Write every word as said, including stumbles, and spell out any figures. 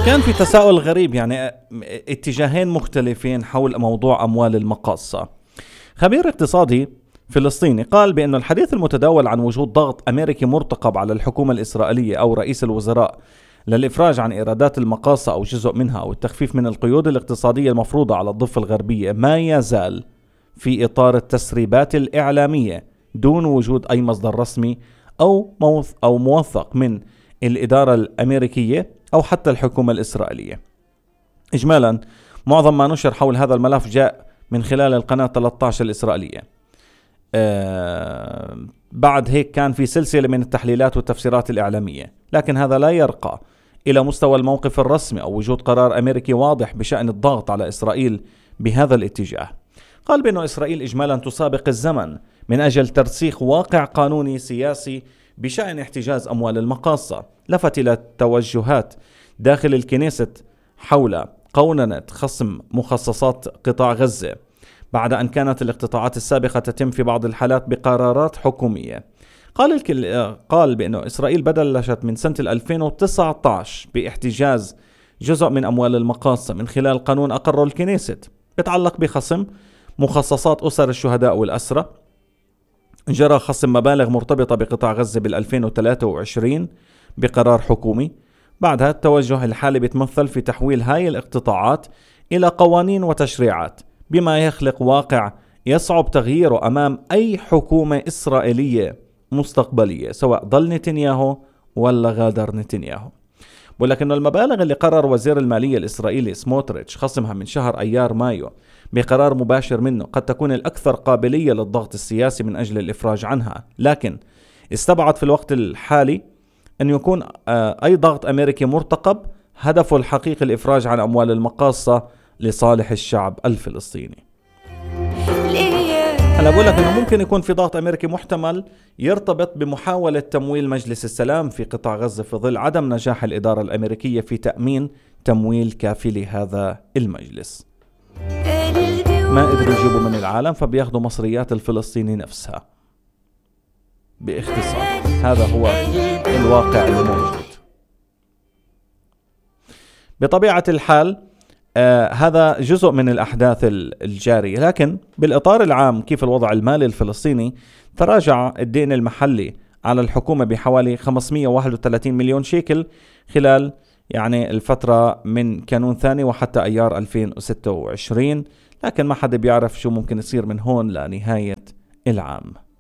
كان في تساؤل غريب، يعني اتجاهين مختلفين حول موضوع أموال المقاصة. خبير اقتصادي فلسطيني قال بأن الحديث المتداول عن وجود ضغط أمريكي مرتقب على الحكومة الإسرائيلية أو رئيس الوزراء للإفراج عن إيرادات المقاصة أو جزء منها أو التخفيف من القيود الاقتصادية المفروضة على الضفة الغربية ما يزال في إطار التسريبات الإعلامية دون وجود أي مصدر رسمي أو أو موثق من الإدارة الأمريكية أو حتى الحكومة الإسرائيلية. إجمالا معظم ما نشر حول هذا الملف جاء من خلال القناة ثلاثة عشر الإسرائيلية. آه بعد هيك كان في سلسلة من التحليلات والتفسيرات الإعلامية، لكن هذا لا يرقى إلى مستوى الموقف الرسمي أو وجود قرار أمريكي واضح بشأن الضغط على إسرائيل بهذا الاتجاه. قال بأن إسرائيل إجمالا تسابق الزمن من أجل ترسيخ واقع قانوني سياسي بشأن احتجاز أموال المقاصة. لفت إلى توجهات داخل الكنيسة حول قوننة خصم مخصصات قطاع غزة بعد أن كانت الاقتطاعات السابقة تتم في بعض الحالات بقرارات حكومية. قال الكل... قال بأن إسرائيل بلشت من سنة ألفين وتسعة عشر باحتجاز جزء من أموال المقاصة من خلال قانون أقره الكنيسة يتعلق بخصم مخصصات أسر الشهداء والأسرى. جرى خصم مبالغ مرتبطة بقطاع غزة بالألفين وثلاثة وعشرين بقرار حكومي. بعدها التوجه الحالي بيتمثل في تحويل هاي الاقتطاعات إلى قوانين وتشريعات بما يخلق واقع يصعب تغييره أمام أي حكومة إسرائيلية مستقبلية سواء ضل نتنياهو ولا غادر نتنياهو. ولكن المبالغ اللي قرر وزير المالية الإسرائيلي سموتريتش خصمها من شهر أيار مايو بقرار مباشر منه قد تكون الأكثر قابلية للضغط السياسي من أجل الإفراج عنها، لكن استبعد في الوقت الحالي أن يكون أي ضغط أمريكي مرتقب هدفه الحقيقي الإفراج عن أموال المقاصة لصالح الشعب الفلسطيني. أنا أقول لك أنه ممكن يكون في ضغط أمريكي محتمل يرتبط بمحاولة تمويل مجلس السلام في قطاع غزة في ظل عدم نجاح الإدارة الأمريكية في تأمين تمويل كافي لهذا المجلس. ما قدروا يجيبوا من العالم فبياخدوا مصريات الفلسطيني نفسها. باختصار هذا هو الواقع الموجود. بطبيعة الحال آه هذا جزء من الأحداث الجارية، لكن بالإطار العام كيف الوضع المالي الفلسطيني تراجع الدين المحلي على الحكومة بحوالي خمسمئة وواحد وثلاثين مليون شيكل خلال يعني الفترة من كانون ثاني وحتى أيار ألفين وستة وعشرين، لكن ما حد بيعرف شو ممكن يصير من هون لنهاية العام.